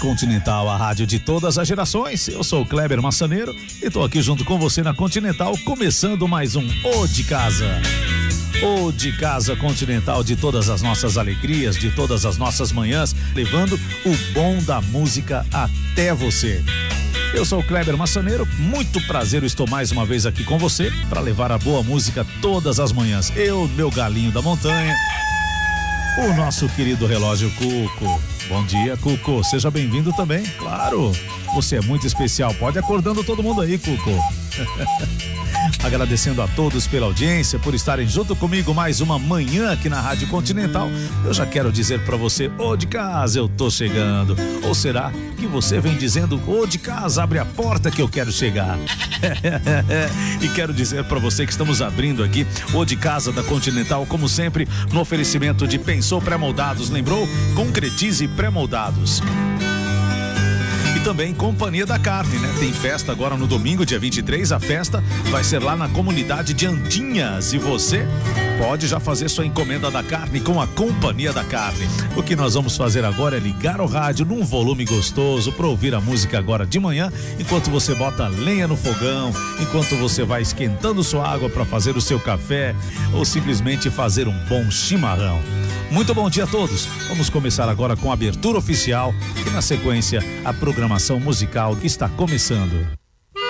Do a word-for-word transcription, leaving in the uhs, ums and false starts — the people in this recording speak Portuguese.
Continental, a rádio de todas as gerações. Eu sou o Kleber Massaneiro e tô aqui junto com você na Continental, começando mais um O de Casa. O de Casa Continental, de todas as nossas alegrias, de todas as nossas manhãs, levando o bom da música até você. Eu sou o Kleber Massaneiro, muito prazer, eu estou mais uma vez aqui com você para levar a boa música todas as manhãs. Eu, meu galinho da montanha, o nosso querido relógio Cuco. Bom dia, Cuco, seja bem-vindo também, claro, você é muito especial, pode ir acordando todo mundo aí, Cuco. Agradecendo a todos pela audiência, por estarem junto comigo mais uma manhã aqui na Rádio Continental. Eu já quero dizer pra você, ô de casa, eu tô chegando. Ou será que você vem dizendo, ô de casa, abre a porta que eu quero chegar? E quero dizer pra você que estamos abrindo aqui o de casa da Continental, como sempre, no oferecimento de Pensou Pré-Moldados, lembrou? Concretize Pré-Moldados. Também Companhia da Carne, né? Tem festa agora no domingo, dia vinte e três, a festa vai ser lá na comunidade de Andinhas e você pode já fazer sua encomenda da carne com a Companhia da Carne. O que nós vamos fazer agora é ligar o rádio num volume gostoso para ouvir a música agora de manhã, enquanto você bota lenha no fogão, enquanto você vai esquentando sua água para fazer o seu café ou simplesmente fazer um bom chimarrão. Muito bom dia a todos. Vamos começar agora com a abertura oficial e na sequência a programação musical que está começando.